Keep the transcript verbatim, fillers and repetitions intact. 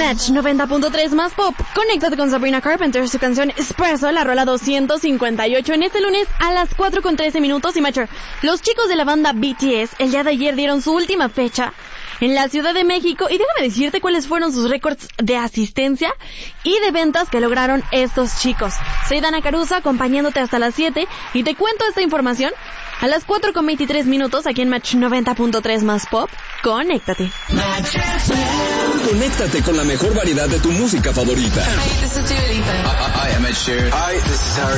Match noventa punto tres más pop. Conéctate con Sabrina Carpenter, su canción Espresso, la rola doscientos cincuenta y ocho en este lunes a las cuatro con trece minutos. Y Matcher, los chicos de la banda B T S el día de ayer dieron su última fecha en la Ciudad de México y déjame decirte cuáles fueron sus récords de asistencia y de ventas que lograron estos chicos. Soy Dana Caruza acompañándote hasta las siete y te cuento esta información a las cuatro con veintitrés minutos aquí en Match noventa punto tres más pop. Conéctate. Conéctate con la mejor variedad de tu música favorita. Hi, this is Dua Lipa. Hi, I'm Ed Sheeran. Hi, this is Harry